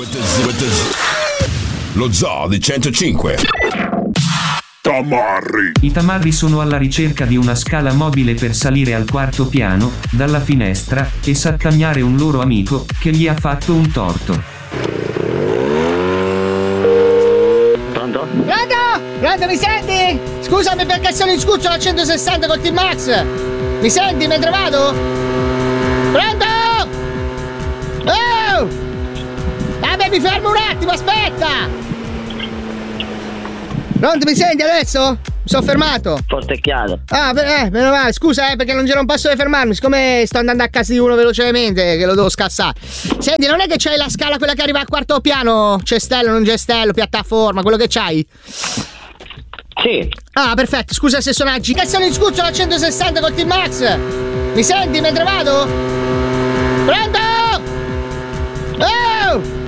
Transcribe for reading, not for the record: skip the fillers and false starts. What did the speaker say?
Lo Zoo di 105. Tamarri. I tamarri sono alla ricerca di una scala mobile per salire al quarto piano, dalla finestra, e saccagnare un loro amico, che gli ha fatto un torto. Pronto? Pronto? Pronto, mi senti? Scusami perché sono in scucciola a 160 col T-Max. Mi senti mentre vado? Pronto? Oh! Vabbè, mi fermo un attimo, aspetta! Pronto, mi senti adesso? Mi sono fermato. Forte e chiaro. Ah, meno male, scusa, perché non c'era un passo di fermarmi. Siccome sto andando a casa di uno velocemente, che lo devo scassare. Senti, non è che c'hai la scala quella che arriva al quarto piano? Cestello, non cestello, piattaforma, quello che c'hai? Sì. Ah, perfetto, scusa se sono aggi. Che sono in scucciola a 160 col T-Max. Mi senti mentre vado? Pronto? Oh!